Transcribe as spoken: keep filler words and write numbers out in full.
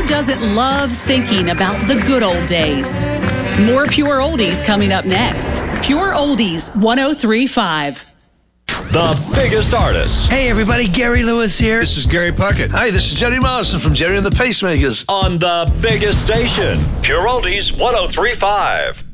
doesn't love thinking about the good old days? More Pure Oldies coming up next. Pure Oldies one oh three point five. The biggest artists. Hey everybody, Gary Lewis here. This is Gary Puckett. Hi, this is Jerry Morrison from Jerry and the Pacemakers. On the biggest station, Pure Oldies one oh three point five.